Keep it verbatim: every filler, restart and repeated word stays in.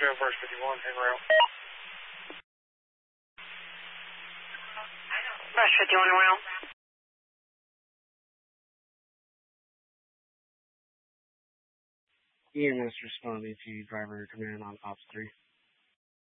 First fifty-one, en route. Rush fifty-one en route. E M S responding to driver command on Ops three.